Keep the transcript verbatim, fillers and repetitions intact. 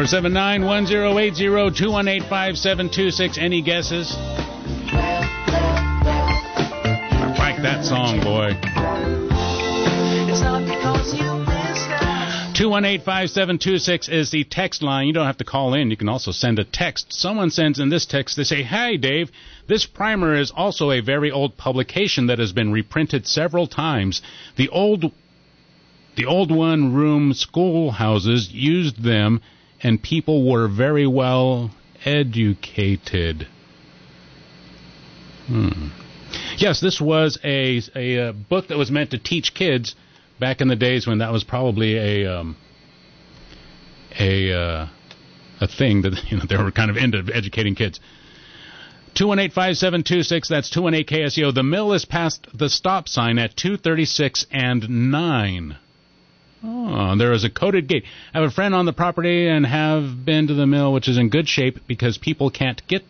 four seven nine, one zero eight zero, two one eight, five seven two six. Any guesses? I like that song, boy. It's not because you missed out. two one eight, five seven two six is the text line. You don't have to call in. You can also send a text. Someone sends in this text. They say, "Hey, Dave, this primer is also a very old publication that has been reprinted several times. The old the old one-room schoolhouses used them, and people were very well educated." Hmm. Yes, this was a, a, a book that was meant to teach kids back in the days when that was probably a um, a uh, a thing that, you know, they were kind of into educating kids. two one eight, five seven two six, that's two one eight K S E O. The mill is past the stop sign at two thirty-six and nine. Oh, there is a coated gate. I have a friend on the property and have been to the mill, which is in good shape because people can't get